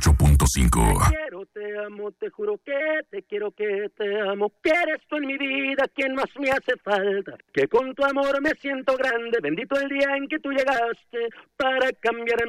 98.5. Te quiero, te amo, te juro que te quiero, que te amo, que eres tú en mi vida quien más me hace falta, que con tu amor me siento grande, bendito el día en que tú llegaste para cambiar